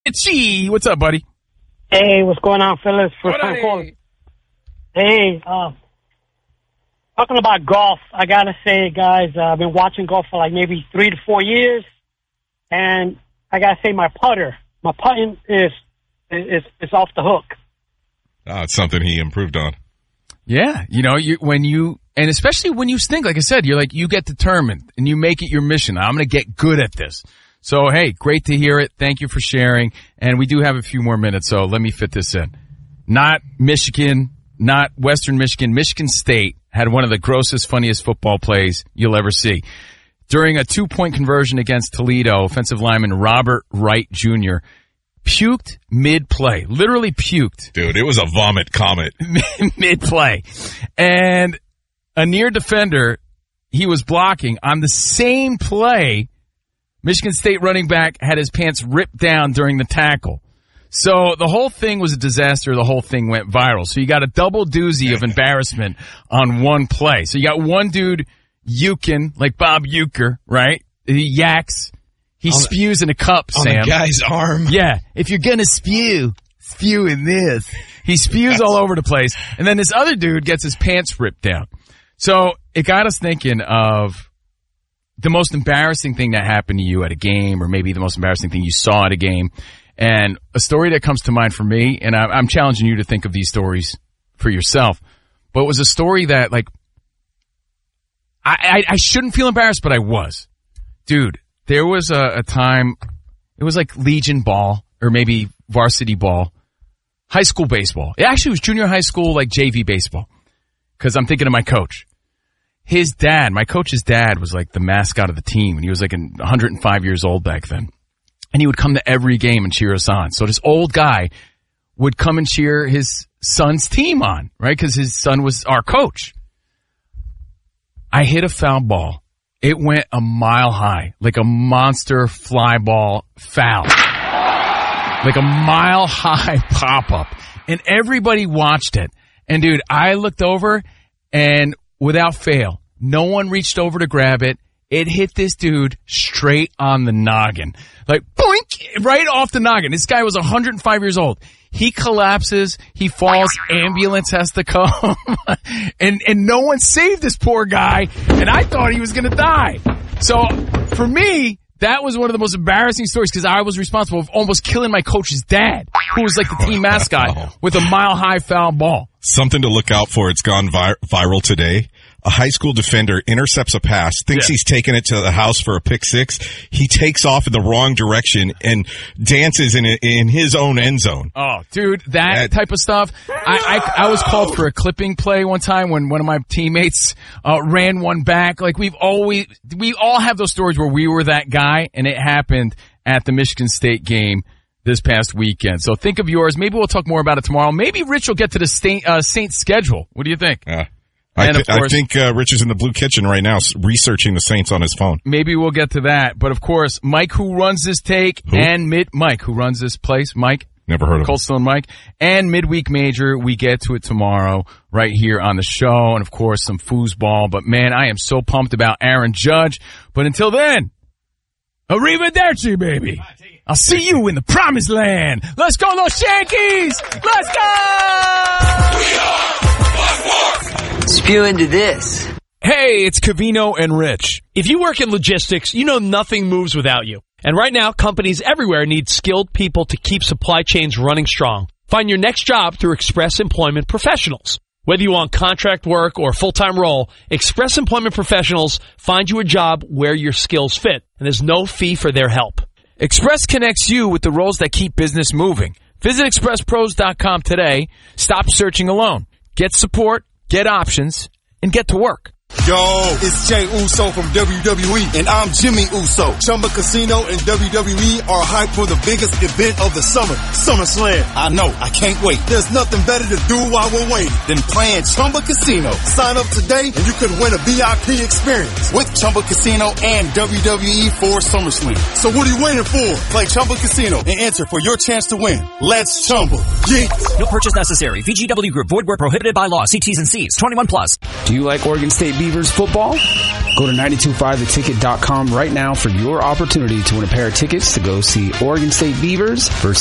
Richie, what's up, buddy? Hey, what's going on, fellas? First time calling. Hey, talking about golf, I gotta say, guys, I've been watching golf for like maybe 3 to 4 years, and I gotta say my putting is off the hook. It's something he improved on. Yeah, and especially when you stink, like I said, you get determined and you make it your mission. I'm going to get good at this. So, hey, great to hear it. Thank you for sharing. And we do have a few more minutes, so let me fit this in. Not Michigan, not Western Michigan. Michigan State had one of the grossest, funniest football plays you'll ever see. During a 2-point conversion against Toledo, offensive lineman Robert Wright Jr. puked mid-play. Literally puked. Dude, it was a vomit comet. Mid-play. And a near defender, he was blocking on the same play. Michigan State running back had his pants ripped down during the tackle. So the whole thing was a disaster. The whole thing went viral. So you got a double doozy of embarrassment on one play. So you got one dude yuking, like Bob Uecker, right? He yaks. He spews in a cup, Sam. On the guy's arm. Yeah. If you're gonna spew in this. He spews all over the place. And then this other dude gets his pants ripped down. So it got us thinking of the most embarrassing thing that happened to you at a game, or maybe the most embarrassing thing you saw at a game. And a story that comes to mind for me, and I'm challenging you to think of these stories for yourself, but it was a story that, like, I shouldn't feel embarrassed, but I was. Dude, there was a time, it was like Legion ball, or maybe varsity ball, high school baseball. It actually was junior high school, like JV baseball, because I'm thinking of my coach. His dad, my coach's dad, was like the mascot of the team, and he was like 105 years old back then. And he would come to every game and cheer us on. So this old guy would come and cheer his son's team on, right? Because his son was our coach. I hit a foul ball. It went a mile high, like a monster fly ball foul. Like a mile high pop-up. And everybody watched it. And dude, I looked over, and without fail, no one reached over to grab it. It hit this dude straight on the noggin. Like, boink, right off the noggin. This guy was 105 years old. He collapses. He falls. Ambulance has to come. and no one saved this poor guy. And I thought he was going to die. So for me, that was one of the most embarrassing stories, because I was responsible for almost killing my coach's dad, who was like the team mascot, with a mile-high foul ball. Something to look out for. It's gone viral today. A high school defender intercepts a pass, thinks he's taking it to the house for a pick six. He takes off in the wrong direction and dances in his own end zone. Oh, dude, that type of stuff. I was called for a clipping play one time when one of my teammates ran one back. Like, we all have those stories where we were that guy, and it happened at the Michigan State game this past weekend. So think of yours. Maybe we'll talk more about it tomorrow. Maybe Rich will get to the Saints schedule. What do you think? I think Rich is in the Blue Kitchen right now researching the Saints on his phone. Maybe we'll get to that. But, of course, Mike, who runs this take, and Mike, who runs this place, Mike. Never heard of him. Cold Stone Mike. And Midweek Major, we get to it tomorrow right here on the show. And, of course, some foosball. But, man, I am so pumped about Aaron Judge. But until then, arrivederci, baby. I'll see you in the promised land. Let's go, Los Yankees! Let's go! We are Spew into this. Hey, it's Covino and Rich. If you work in logistics, you know nothing moves without you. And right now, companies everywhere need skilled people to keep supply chains running strong. Find your next job through Express Employment Professionals. Whether you want contract work or a full-time role, Express Employment Professionals find you a job where your skills fit, and there's no fee for their help. Express connects you with the roles that keep business moving. Visit expresspros.com today. Stop searching alone. Get support, get options, and get to work. Yo, it's Jay Uso from WWE, and I'm Jimmy Uso. Chumba Casino and WWE are hyped for the biggest event of the summer, SummerSlam. I know, I can't wait. There's nothing better to do while we're waiting than playing Chumba Casino. Sign up today and you could win a VIP experience with Chumba Casino and WWE for SummerSlam. So what are you waiting for? Play Chumba Casino and enter for your chance to win. Let's Chumba. Yeah. No purchase necessary. VGW Group. Void where prohibited by law. See T's and C's. 21+. Do you like Oregon State Beavers football? Go to 925theticket.com right now for your opportunity to win a pair of tickets to go see Oregon State Beavers versus